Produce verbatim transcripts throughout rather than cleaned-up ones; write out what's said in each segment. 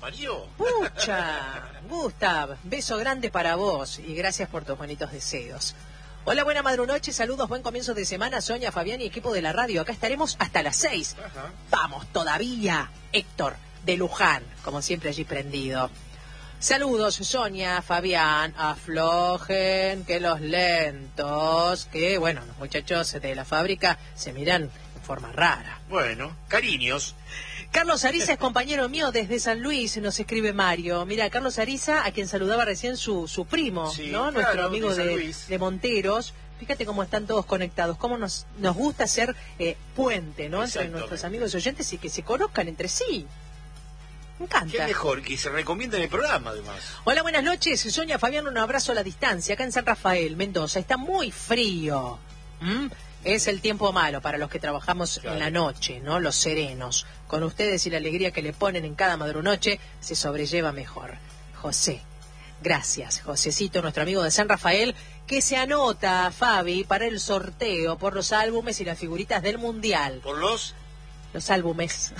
parió. Pucha, Gustav, beso grande para vos y gracias por tus bonitos deseos. Hola, buena madrunoche, saludos, buen comienzo de semana, Sonia, Fabián y equipo de la radio. Acá estaremos hasta las seis. Ajá. Vamos, todavía. Héctor, de Luján, como siempre allí prendido. Saludos, Sonia, Fabián, aflojen, que los lentos, que bueno, los muchachos de la fábrica se miran en forma rara. Bueno, cariños. Carlos Ariza es compañero mío desde San Luis, nos escribe Mario. Mira, Carlos Ariza, a quien saludaba recién su, su primo, sí, ¿no? Claro, Nuestro amigo de, de, de Monteros. Fíjate cómo están todos conectados, cómo nos, nos gusta ser eh, puente, ¿no? Entre nuestros amigos y oyentes y que se conozcan entre sí. Me encanta. Qué mejor, que se recomienda en el programa, además. Hola, buenas noches. Sonia, Fabián, un abrazo a la distancia, acá en San Rafael, Mendoza. Está muy frío. ¿Mm? Es el tiempo malo para los que trabajamos claro. en la noche, ¿no? Los serenos. Con ustedes y la alegría que le ponen en cada madrunoche, se sobrelleva mejor. José. Gracias, Josecito, nuestro amigo de San Rafael, que se anota, Fabi, para el sorteo por los álbumes y las figuritas del Mundial. ¿Por los? Los álbumes.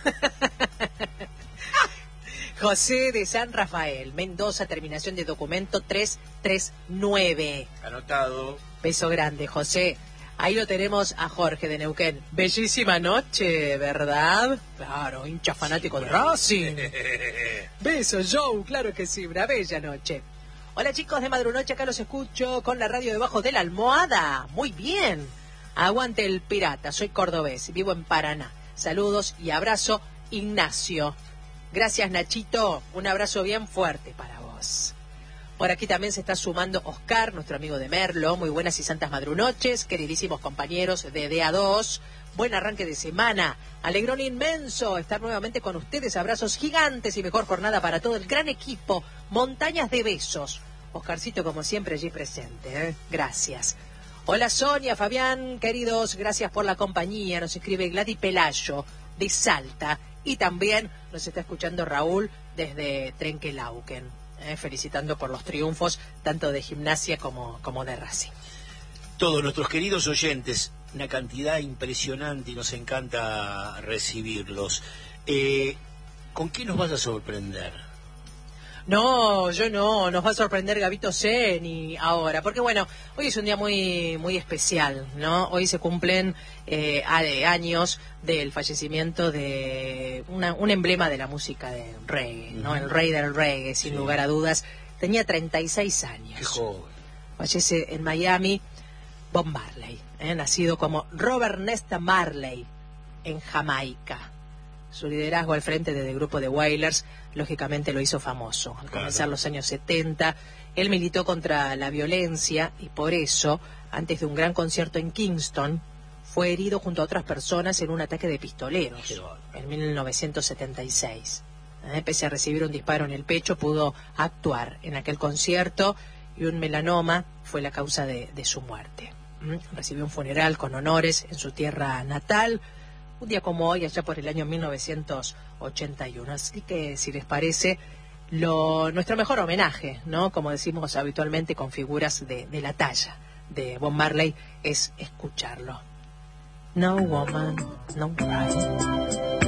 José de San Rafael, Mendoza, terminación de documento tres tres nueve. Anotado. Beso grande, José. Ahí lo tenemos a Jorge de Neuquén. Bellísima noche, ¿verdad? Claro, hincha fanático sí, de Racing. Beso, Joe, claro que sí, una bella noche. Hola chicos de Madrunoche, acá los escucho con la radio debajo de la almohada. Muy bien. Aguante el pirata, soy cordobés, vivo en Paraná. Saludos y abrazo, Ignacio. Gracias, Nachito. Un abrazo bien fuerte para vos. Por aquí también se está sumando Oscar, nuestro amigo de Merlo. Muy buenas y santas madrunoches, queridísimos compañeros de D A dos. Buen arranque de semana. Alegrón inmenso estar nuevamente con ustedes. Abrazos gigantes y mejor jornada para todo el gran equipo. Montañas de besos. Oscarcito, como siempre, allí presente. ¿eh? Gracias. Hola, Sonia, Fabián, queridos. Gracias por la compañía. Nos escribe Gladys Pelayo, de Salta. Y también nos está escuchando Raúl desde Trenquelauquen, eh, felicitando por los triunfos tanto de Gimnasia como, como de Racing. Todos nuestros queridos oyentes, una cantidad impresionante y nos encanta recibirlos. Eh, ¿Con qué nos vas a sorprender? No, yo no, nos va a sorprender Gabito Zeni ahora, porque bueno, hoy es un día muy muy especial, ¿no? Hoy se cumplen eh, años del fallecimiento de una, un emblema de la música de reggae, ¿no? Uh-huh. El rey del reggae, sin sí. lugar a dudas. Tenía treinta y seis años. Qué joven. Fallece en Miami Bob Marley, ¿eh? nacido como Robert Nesta Marley en Jamaica. Su liderazgo al frente del grupo de Wailers, lógicamente lo hizo famoso. Al comenzar claro. los años setenta, él militó contra la violencia y por eso, antes de un gran concierto en Kingston, fue herido junto a otras personas en un ataque de pistoleros en mil novecientos setenta y seis. Eh, pese a recibir un disparo en el pecho, pudo actuar en aquel concierto y un melanoma fue la causa de, de su muerte. ¿Mm? Recibió un funeral con honores en su tierra natal, un día como hoy, allá por el año mil novecientos ochenta y uno. Así que, si les parece, lo, nuestro mejor homenaje, ¿no? Como decimos habitualmente con figuras de, de la talla de Bob Marley, es escucharlo. No woman, no cry.